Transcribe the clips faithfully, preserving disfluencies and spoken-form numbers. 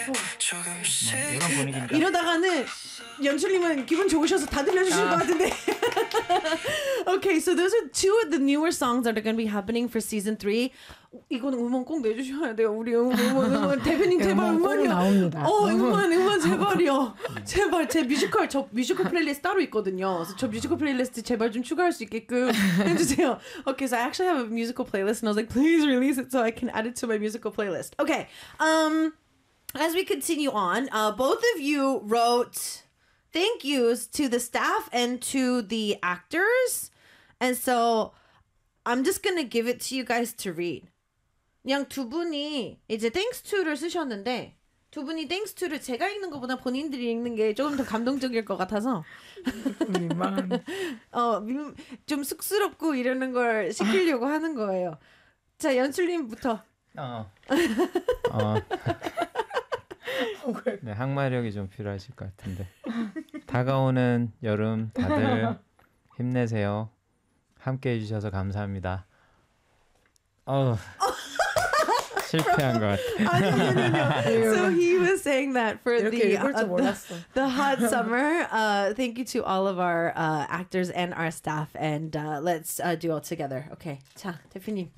이런 분위기입니다. 이러다가는 연출님은 기분 좋으셔서 다 들려주실 아. 것 같은데. Okay, so those are two of the newer songs that are going to be happening for season three. 이거는 음원 꼭 내주셔야 돼요. 우리 음원, 음원, 음원. 대표님 제발 음원이요. 나옵니다. 어, 음원, 음원 제발이요. 제발 제 뮤지컬 저 뮤지컬 플레이리스트 따로 있거든요. 그래서 저 뮤지컬 플레이리스트 제발 좀 추가할 수 있게끔 해주세요. Okay, so I actually have a musical playlist, and I was like, please release it so I can add it to my musical playlist. Okay, um, as we continue on, uh, both of you wrote thank yous to the staff and to the actors, and so I'm just gonna give it to you guys to read. 그냥 두 분이 이제 thanks to를 쓰셨는데 두 분이 thanks to를 제가 읽는 것보다 본인들이 읽는 게 조금 더 감동적일 것 같아서 민망한 어, 좀 쑥스럽고 이러는 걸 시키려고 하는 거예요. 자, 연출님부터. 어. 어. 네, 항마력이 좀 필요하실 것 같은데. 다가오는 여름 다들 힘내세요. 함께 해주셔서 감사합니다. 어. 실패한 것 같아. So he was saying that for the uh, the, the hot summer. Uh, thank you to all of our uh, actors and our staff, and uh, let's uh, do all together. Okay, 자 대표님.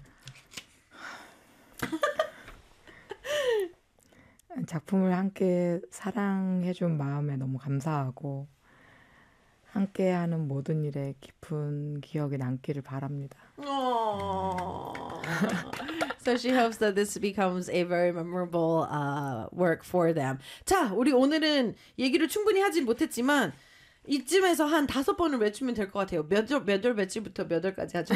작품을 함께 사랑해준 마음에 너무 감사하고 함께하는 모든 일에 깊은 기억이 남기를 바랍니다. So she hopes that this becomes a very memorable uh, work for them. 자, 우리 오늘은 얘기를 충분히 하진 못했지만 이쯤에서 한 다섯 번을 외치면 될 것 같아요. 몇 월, 몇 월 며칠부터 몇 월까지 하죠?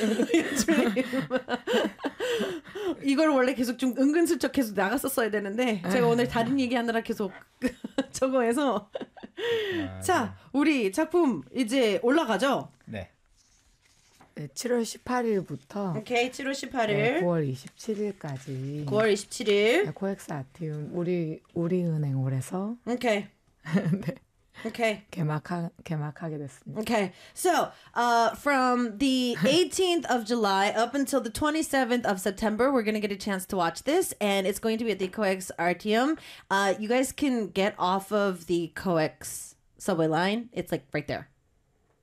이걸 원래 계속 좀 은근슬쩍 계속 나갔었어야 되는데 제가 오늘 다른 얘기하느라 계속 저거해서 아, 자, 우리 작품 이제 올라가죠? 네. 네, 칠월 십팔일부터 오케이, 칠월 십팔일 네, 구월 이십칠일까지 구월 이십칠일 네, 코엑스 아티움 우리 우리은행홀에서 오케이. 네. Okay. 개막하, 개막하게 됐습니다. Okay. So, uh, from the eighteenth of July up until the twenty-seventh of September, we're going to get a chance to watch this, and it's going to be at the COEX Artium. Uh, you guys can get off of the COEX subway line. It's like right there.